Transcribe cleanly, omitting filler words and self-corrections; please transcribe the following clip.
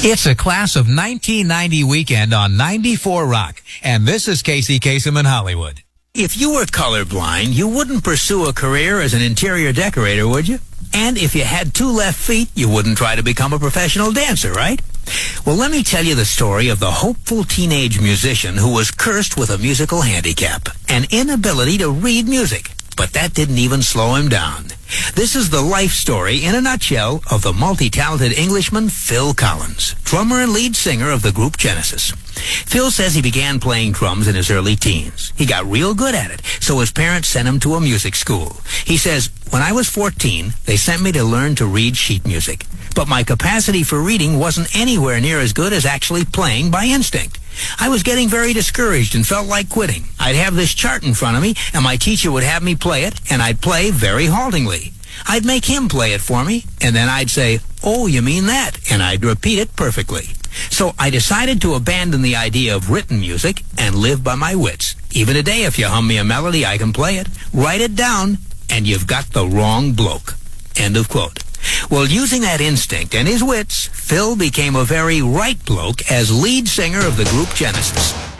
It's a class of 1990 weekend on 94 Rock, and this is Casey Kasem in Hollywood. If you were colorblind, you wouldn't pursue a career as an interior decorator, would you? And if you had 2 left feet, you wouldn't try to become a professional dancer, right? Well, let me tell you the story of the hopeful teenage musician who was cursed with a musical handicap, an inability to read music. But that didn't even slow him down. This is the life story, in a nutshell, of the multi-talented Englishman Phil Collins, drummer and lead singer of the group Genesis. Phil says he began playing drums in his early teens. He got real good at it, so his parents sent him to a music school. He says, "When I was 14, they sent me to learn to read sheet music. But my capacity for reading wasn't anywhere near as good as actually playing by instinct. I was getting very discouraged and felt like quitting. I'd have this chart in front of me, and my teacher would have me play it, and I'd play very haltingly. I'd make him play it for me, and then I'd say, 'Oh, you mean that?' and I'd repeat it perfectly. So I decided to abandon the idea of written music and live by my wits. Even today, if you hum me a melody, I can play it. Write it down, and you've got the wrong bloke." End of quote. Well, using that instinct and his wits, Phil became a very right bloke as lead singer of the group Genesis.